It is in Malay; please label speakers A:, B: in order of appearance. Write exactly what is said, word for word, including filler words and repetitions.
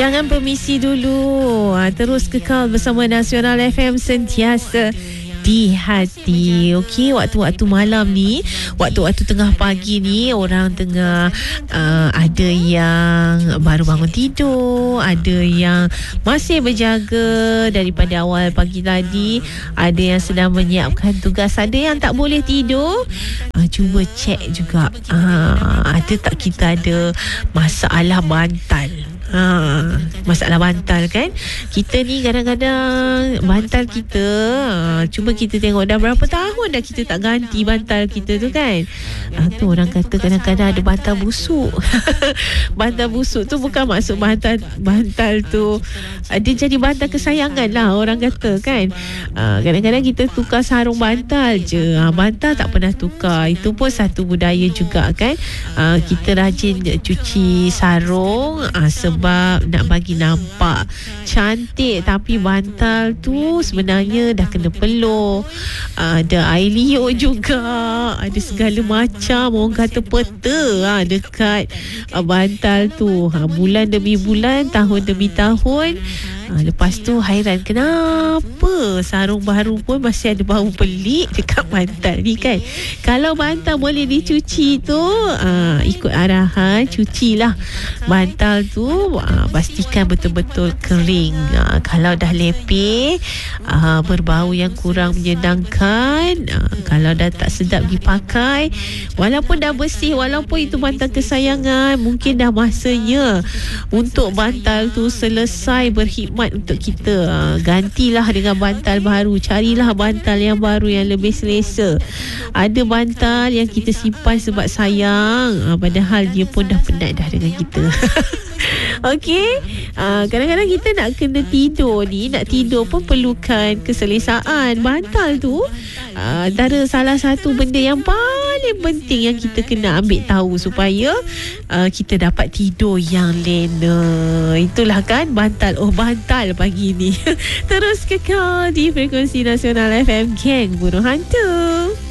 A: Jangan permisi dulu. Ha, terus kekal bersama Nasional F M, sentiasa di hati. Okey, waktu-waktu malam ni, waktu-waktu tengah pagi ni, orang tengah uh, ada yang baru bangun tidur, ada yang masih berjaga daripada awal pagi tadi, ada yang sedang menyiapkan tugas, ada yang tak boleh tidur. Uh, cuba cek juga, uh, ada tak kita ada masalah bantal. Ha, masalah bantal kan. Kita ni kadang-kadang bantal kita, ha, cuba kita tengok dah berapa tahun dah kita tak ganti bantal kita tu kan. Ha, tu orang kata kadang-kadang ada bantal busuk. Bantal busuk tu bukan maksud bantal bantal tu uh, dia jadi bantal kesayangan lah orang kata kan. Ha, kadang-kadang kita tukar sarung bantal je, ha, bantal tak pernah tukar. Itu pun satu budaya juga kan. Ha, kita rajin cuci sarung, ha, sebab sebab nak bagi nampak cantik, tapi bantal tu sebenarnya dah kena peluh, ada air liur juga, ada segala macam orang kata peta ha, dekat uh, bantal tu, ha, bulan demi bulan, tahun demi tahun. Ha, lepas tu hairan kenapa sarung baru pun masih ada bau pelik dekat bantal ni kan. Kalau bantal boleh dicuci tu, ha, ikut arahan, cucilah bantal tu, ha, pastikan betul-betul kering. Ha, kalau dah lepeh, ha, berbau yang kurang menyenangkan, ha, kalau dah tak sedap dipakai, walaupun dah bersih, walaupun itu bantal kesayangan, mungkin dah masanya untuk bantal tu selesai berkhidmat untuk kita. Ha, gantilah dengan bantal baru, carilah bantal yang baru yang lebih selesa. Ada bantal yang kita simpan sebab sayang, ha, padahal dia pun dah penat dah dengan kita. Okey, uh, kadang-kadang kita nak kena tidur ni, nak tidur pun perlukan keselesaan. Bantal tu uh, antara salah satu benda yang paling penting yang kita kena ambil tahu supaya uh, kita dapat tidur yang lena. Itulah kan bantal. Oh, bantal pagi ni. Terus kekal di frekuensi Nasional F M, Geng Burung Hantu.